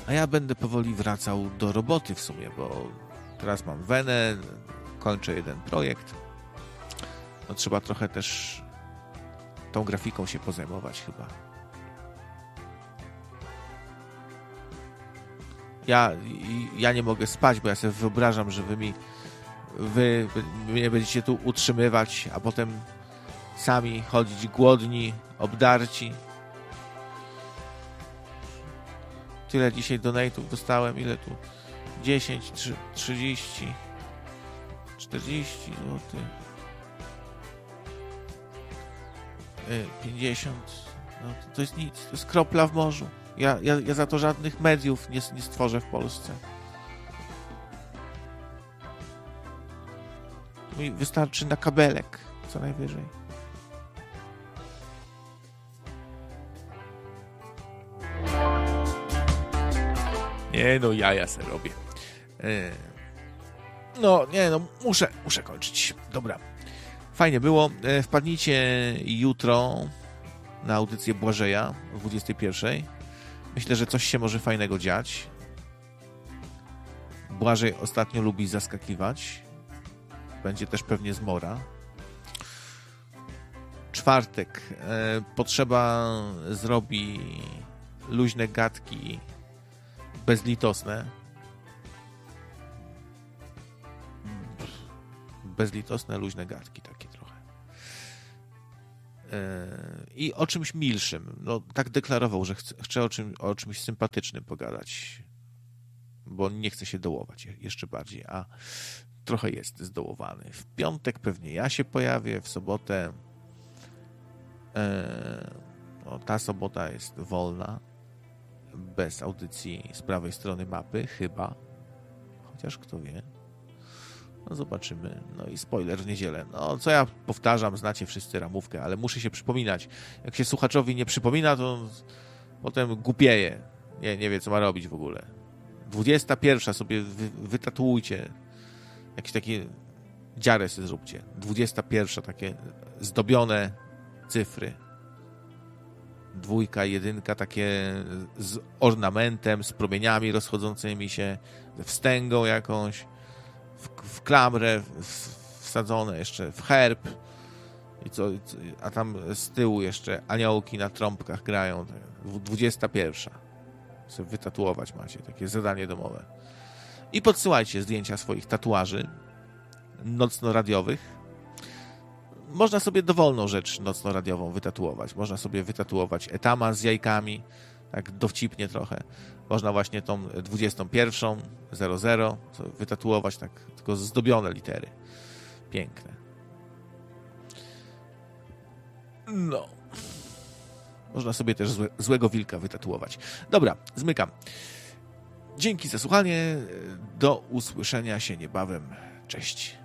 A ja będę powoli wracał do roboty w sumie, bo teraz mam wenę, kończę jeden projekt. No trzeba trochę też tą grafiką się pozajmować chyba. Ja nie mogę spać, bo ja sobie wyobrażam, że wy mnie będziecie tu utrzymywać, a potem sami chodzić głodni, obdarci. Tyle dzisiaj donate'ów dostałem, ile tu? 10, 30, 40 zł. 50. No to jest nic, to jest kropla w morzu. Ja za to żadnych mediów nie stworzę w Polsce. Mi wystarczy na kabelek, co najwyżej. Nie no, jaja se robię. No, nie no, muszę kończyć. Dobra. Fajnie było. Wpadnijcie jutro na audycję Błażeja o 21:00. Myślę, że coś się może fajnego dziać. Błażej ostatnio lubi zaskakiwać. Będzie też pewnie zmora. Czwartek. Potrzeba zrobi luźne gadki bezlitosne. Bezlitosne, luźne gadki takie trochę. I o czymś milszym. No, tak deklarował, że chce o czymś sympatycznym pogadać, bo nie chce się dołować jeszcze bardziej, a trochę jest zdołowany. W piątek pewnie ja się pojawię, w sobotę no, ta sobota jest wolna, bez audycji z prawej strony mapy, chyba. Chociaż kto wie. No zobaczymy. No i spoiler w niedzielę. No co ja powtarzam, znacie wszyscy ramówkę, ale muszę się przypominać. Jak się słuchaczowi nie przypomina, to potem głupieje. Nie wie, co ma robić w ogóle. 21 sobie wytatuujcie. Jakieś takie dziarę sobie zróbcie. 21 takie zdobione cyfry. 2, 1 takie z ornamentem, z promieniami rozchodzącymi się, ze wstęgą jakąś, w klamrę wsadzone jeszcze, w herb, a tam z tyłu jeszcze aniołki na trąbkach grają. 21. Sobie wytatuować macie, takie zadanie domowe. I podsyłajcie zdjęcia swoich tatuaży nocno-radiowych. Można sobie dowolną rzecz nocno-radiową wytatuować. Można sobie wytatuować etama z jajkami, tak dowcipnie trochę. Można właśnie tą 21:00 wytatuować, tak tylko zdobione litery. Piękne. No. Można sobie też złego wilka wytatuować. Dobra, zmykam. Dzięki za słuchanie. Do usłyszenia się niebawem. Cześć.